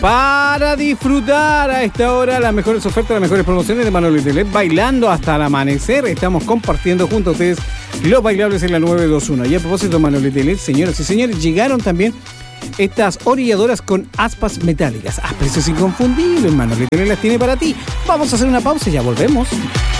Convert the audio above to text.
Para disfrutar a esta hora las mejores ofertas, las mejores promociones de Manolete LED, bailando hasta el amanecer. Estamos compartiendo junto a ustedes los bailables en la 921. Y a propósito de Manolete LED, señoras y señores, llegaron también estas orilladoras con aspas metálicas. A precios inconfundibles, Manolete LED las tiene para ti. Vamos a hacer una pausa y ya volvemos.